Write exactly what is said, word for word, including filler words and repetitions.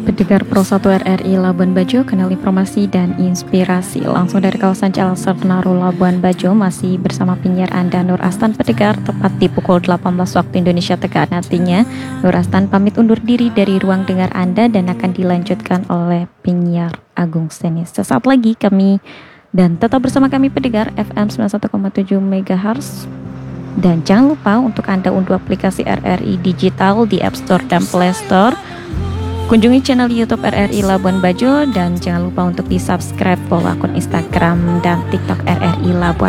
Pendengar Pro satu R R I Labuan Bajo, kanal informasi dan inspirasi langsung dari kawasan Jalan Senaru Labuan Bajo, masih bersama penyiar Anda Nur Astan. Pendengar, tepat di pukul delapan belas waktu Indonesia Tengah nantinya Nur Astan pamit undur diri dari ruang dengar Anda dan akan dilanjutkan oleh penyiar Agung Senis. Sesaat lagi kami dan tetap bersama kami pendengar F M sembilan puluh satu koma tujuh megahertz. Dan jangan lupa untuk Anda unduh aplikasi R R I Digital di App Store dan Play Store. Kunjungi channel YouTube R R I Labuan Bajo dan jangan lupa untuk di subscribe, follow akun Instagram dan TikTok R R I Labuan